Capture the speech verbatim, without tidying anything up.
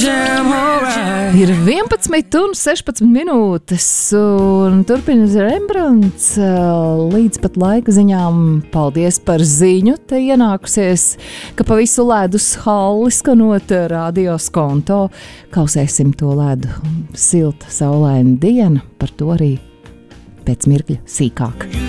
Ir vienpadsmit un sešpadsmit minūtes, un turpina Rembrandts līdz pat laika ziņām. Paldies par ziņu, te ienākusies, ka pa visu ledus halli skanot radio Skonto. Kausēsim to ledu. Silta, saulaina diena, par to arī pēc mirkļa sīkāk.